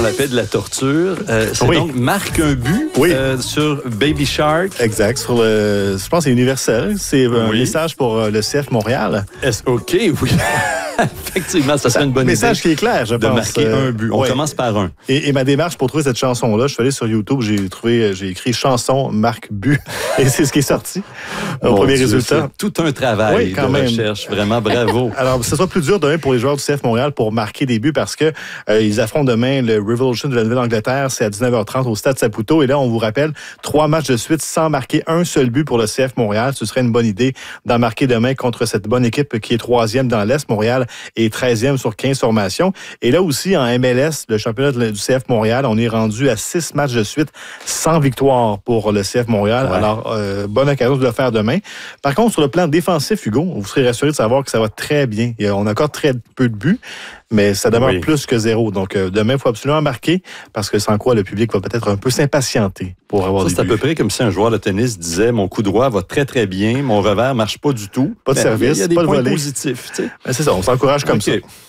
la paix de la torture. C'est Oui. donc marque un but Oui. sur Baby Shark. Exact. Je pense que c'est universel. C'est un Oui. message pour le CF Montréal. OK, oui. Effectivement, ça serait une bonne Message idée qui est clair, je de pense. marquer un but. On ouais. commence par un. Et ma démarche pour trouver cette chanson-là, je suis allé sur YouTube, j'ai écrit chanson marque but et c'est ce qui est sorti au Mon premier Dieu, résultat. c'est tout un travail Oui, quand de même. recherche. Vraiment, bravo. Alors, ce sera plus dur demain pour les joueurs du CF Montréal pour marquer des buts parce que ils affrontent demain le Revolution de la Nouvelle-Angleterre. C'est à 19h30 au Stade Saputo. Et là, on vous rappelle, 3 matchs de suite sans marquer un seul but pour le CF Montréal. Ce serait une bonne idée d'en marquer demain contre cette bonne équipe qui est 3e dans l'Est. Montréal est 13e sur 15 formations. Et là aussi, en MLS, le championnat du CF Montréal, on est rendu à 6 matchs de suite sans victoire pour le CF Montréal. Ouais. Alors, bonne occasion de le faire demain. Par contre, sur le plan défensif, Hugo, vous serez rassuré de savoir que ça va très bien. On a encore très peu de buts, mais ça demeure plus que 0. Donc, demain, il faut absolument marquer parce que sans quoi le public va peut-être un peu s'impatienter pour avoir des buts. C'est à peu près comme si un joueur de tennis disait « Mon coup droit va très, très bien, mon revers marche pas du tout. » Pas de service, il y a des pas de points volley. positifs. Tu sais. C'est ça, on s'encourage comme ça.